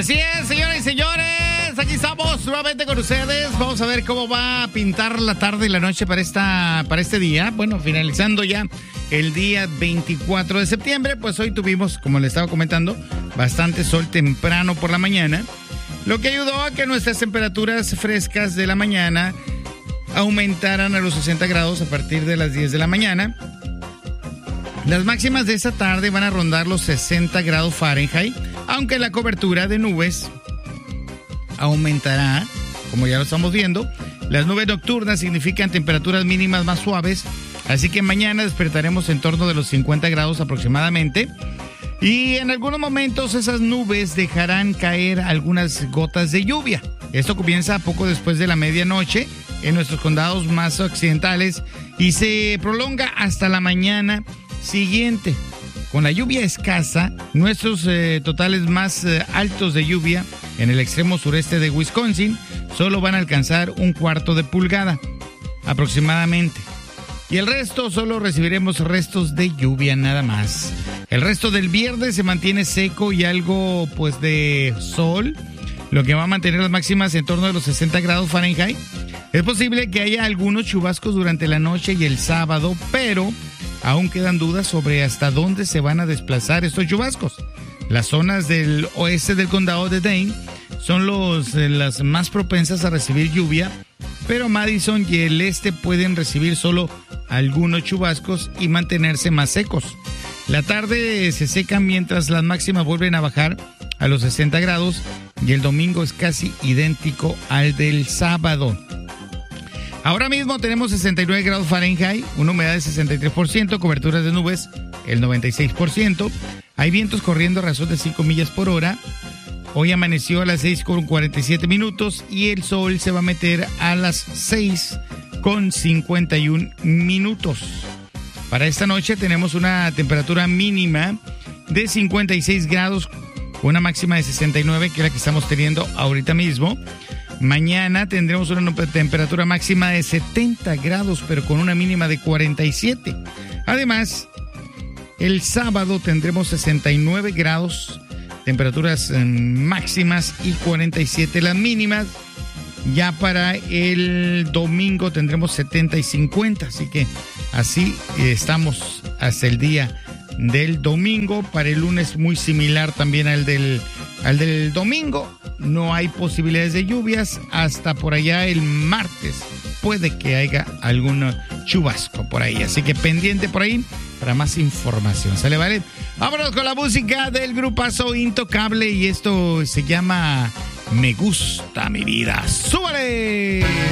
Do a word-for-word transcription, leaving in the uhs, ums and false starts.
Así es, señoras y señores, aquí estamos nuevamente con ustedes. Vamos a ver cómo va a pintar la tarde y la noche para esta para este día. Bueno, finalizando ya el día veinticuatro de septiembre, pues hoy tuvimos, como les estaba comentando, bastante sol temprano por la mañana, lo que ayudó a que nuestras temperaturas frescas de la mañana aumentaran a los sesenta grados a partir de las diez de la mañana. Las máximas de esta tarde van a rondar los sesenta grados Fahrenheit, aunque la cobertura de nubes aumentará, como ya lo estamos viendo. Las nubes nocturnas significan temperaturas mínimas más suaves, así que mañana despertaremos en torno de los cincuenta grados aproximadamente. Y en algunos momentos esas nubes dejarán caer algunas gotas de lluvia. Esto comienza poco después de la medianoche en nuestros condados más occidentales y se prolonga hasta la mañana siguiente. Con la lluvia escasa, nuestros eh, totales más eh, altos de lluvia en el extremo sureste de Wisconsin solo van a alcanzar un cuarto de pulgada aproximadamente. Y el resto solo recibiremos restos de lluvia nada más. El resto del viernes se mantiene seco y algo pues de sol, lo que va a mantener las máximas en torno de los sesenta grados Fahrenheit. Es posible que haya algunos chubascos durante la noche y el sábado, pero aún quedan dudas sobre hasta dónde se van a desplazar estos chubascos. Las zonas del oeste del condado de Dane son los, eh, las más propensas a recibir lluvia, pero Madison y el este pueden recibir solo algunos chubascos y mantenerse más secos. La tarde se seca mientras las máximas vuelven a bajar a los sesenta grados y el domingo es casi idéntico al del sábado. Ahora mismo tenemos sesenta y nueve grados Fahrenheit, una humedad de sesenta y tres por ciento, coberturas de nubes el noventa y seis por ciento. Hay vientos corriendo a razón de cinco millas por hora. Hoy amaneció a las seis con cuarenta y siete minutos y el sol se va a meter a las seis con cincuenta y un minutos. Para esta noche tenemos una temperatura mínima de cincuenta y seis grados, una máxima de sesenta y nueve, que es la que estamos teniendo ahorita mismo. Mañana tendremos una temperatura máxima de setenta grados, pero con una mínima de cuarenta y siete. Además, el sábado tendremos sesenta y nueve grados, temperaturas eh, máximas y cuarenta y siete las mínimas. Ya para el domingo tendremos setenta y cincuenta, así que así estamos hasta el día del domingo. Para el lunes muy similar también al del, al del domingo. No hay posibilidades de lluvias hasta por allá el martes. Puede que haya algún chubasco por ahí. Así que pendiente por ahí para más información. ¿Sale, vale? Vámonos con la música del grupazo Intocable y esto se llama Me Gusta Mi Vida. ¡Súbale!